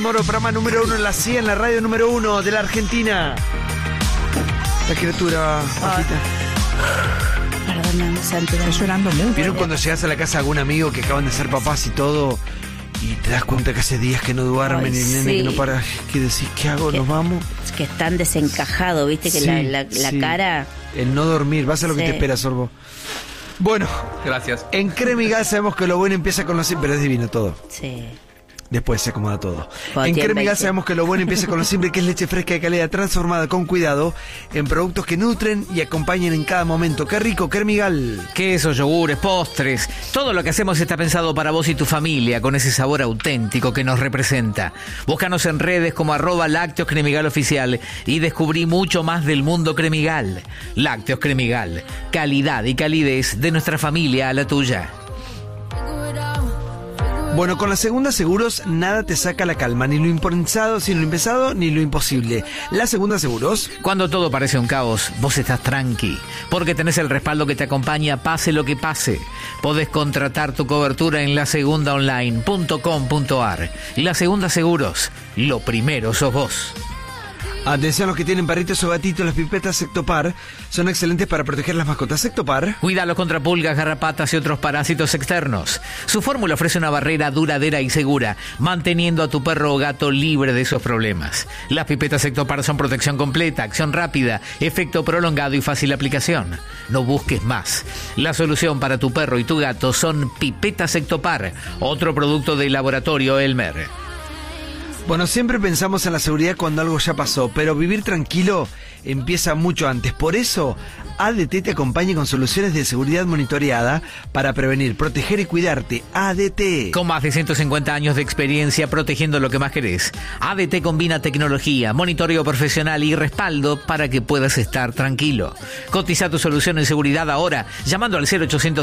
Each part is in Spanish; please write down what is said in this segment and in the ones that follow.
Moro, programa número 1 en la CIA, en la radio número 1 de la Argentina. La criatura, Paquita. Perdóname, Santi, estoy llorando mucho. ¿Vieron cuando llegas a la casa de algún amigo que acaban de ser papás y todo? Y te das cuenta que hace días que no duermen, y el nene que no para. ¿Qué decís? ¿Qué hago? ¿Nos vamos? Es que están desencajados, ¿viste? Que la cara... El no dormir, vas a lo que te espera, Sorbo. Bueno, gracias. En Cremigal sabemos que lo bueno empieza con los... Pero es divino todo. Sí. Después se acomoda todo. En Cremigal sabemos que lo bueno empieza con lo simple, que es leche fresca de calidad transformada con cuidado en productos que nutren y acompañan en cada momento. ¡Qué rico, Cremigal! Quesos, yogures, postres. Todo lo que hacemos está pensado para vos y tu familia, con ese sabor auténtico que nos representa. Búscanos en redes como @Lácteos Cremigal Oficial y descubrí mucho más del mundo Cremigal. Lácteos Cremigal. Calidad y calidez de nuestra familia a la tuya. Bueno, con la Segunda Seguros nada te saca la calma, ni lo impensado, ni lo imposible. La Segunda Seguros... Cuando todo parece un caos, vos estás tranqui, porque tenés el respaldo que te acompaña pase lo que pase. Podés contratar tu cobertura en lasegundaonline.com.ar. La Segunda Seguros, lo primero sos vos. Atención a los que tienen perritos o gatitos, las pipetas Sectopar son excelentes para proteger las mascotas. Sectopar. Cuídalos contra pulgas, garrapatas y otros parásitos externos. Su fórmula ofrece una barrera duradera y segura, manteniendo a tu perro o gato libre de esos problemas. Las pipetas Sectopar son protección completa, acción rápida, efecto prolongado y fácil aplicación. No busques más. La solución para tu perro y tu gato son pipetas Sectopar, otro producto del laboratorio Elmer. Bueno, siempre pensamos en la seguridad cuando algo ya pasó, pero vivir tranquilo empieza mucho antes. Por eso, ADT te acompaña con soluciones de seguridad monitoreada para prevenir, proteger y cuidarte. ADT. Con más de 150 años de experiencia protegiendo lo que más querés. ADT combina tecnología, monitoreo profesional y respaldo para que puedas estar tranquilo. Cotiza tu solución en seguridad ahora llamando al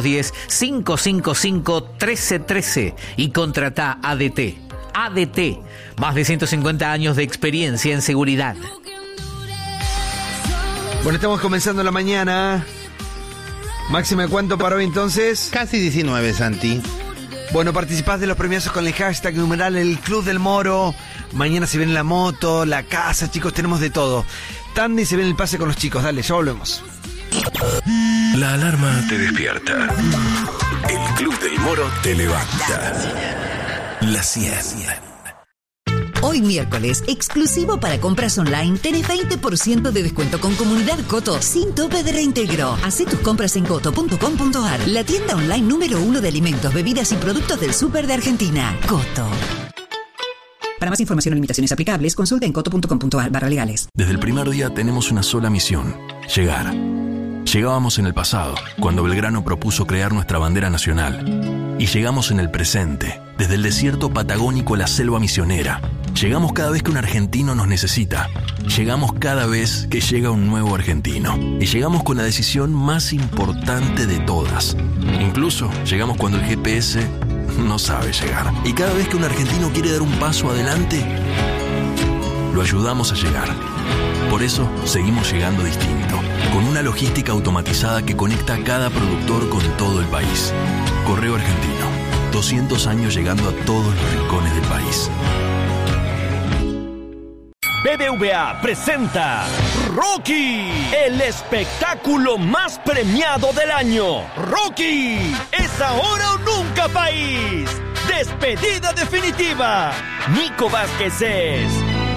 0810-555-1313 y contrata ADT. ADT, más de 150 años de experiencia en seguridad. Bueno, estamos comenzando la mañana. Máxima, ¿cuánto para hoy entonces? Casi 19, Santi. Bueno, participás de los premiazos con el hashtag numeral El Club del Moro. Mañana se viene la moto, la casa, chicos, tenemos de todo. Tanda y se viene el pase con los chicos. Dale, ya volvemos. La alarma te despierta. El Club del Moro te levanta. La 100. Hoy miércoles, exclusivo para compras online, tenés 20% de descuento con Comunidad Coto, sin tope de reintegro. Hacé tus compras en coto.com.ar, la tienda online número 1 de alimentos, bebidas y productos del súper de Argentina. Coto. Para más información o limitaciones aplicables, consulta en coto.com.ar/legales. Desde el primer día tenemos una sola misión: llegar. Llegábamos en el pasado, cuando Belgrano propuso crear nuestra bandera nacional. Y llegamos en el presente, desde el desierto patagónico a la selva misionera. Llegamos cada vez que un argentino nos necesita. Llegamos cada vez que llega un nuevo argentino. Y llegamos con la decisión más importante de todas. Incluso llegamos cuando el GPS no sabe llegar. Y cada vez que un argentino quiere dar un paso adelante, lo ayudamos a llegar. Por eso seguimos llegando distinto, con una logística automatizada que conecta a cada productor con todo el país. Correo Argentino, 200 años llegando a todos los rincones del país. BBVA presenta Rocky, el espectáculo más premiado del año. Rocky, es ahora o nunca, país. Despedida definitiva. Nico Vázquez es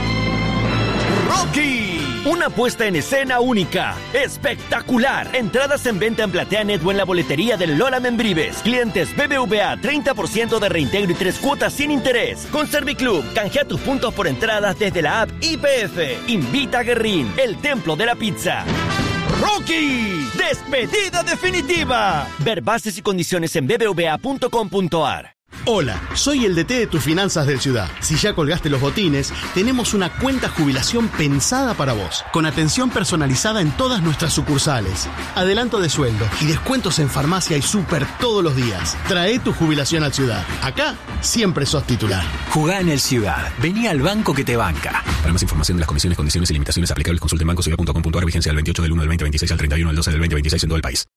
Rocky. Una puesta en escena única, espectacular. Entradas en venta en PlateaNet o en la boletería del Lola Membrives. Clientes BBVA, 30% de reintegro y 3 cuotas sin interés. Con Serviclub, canjea tus puntos por entradas desde la app YPF. Invita a Guerrín, el templo de la pizza. Rocky, despedida definitiva. Ver bases y condiciones en bbva.com.ar. Hola, soy el DT de tus finanzas del Ciudad. Si ya colgaste los botines, tenemos una cuenta jubilación pensada para vos, con atención personalizada en todas nuestras sucursales, adelanto de sueldo y descuentos en farmacia y súper todos los días. Trae tu jubilación al Ciudad. Acá siempre sos titular. Jugá en el Ciudad. Vení al banco que te banca. Para más información de las comisiones, condiciones y limitaciones aplicables, consulte en bancociudad.com.ar. Vigencia del 28 del 1 del 2026 al 31 del 12 del 2026 en todo el país.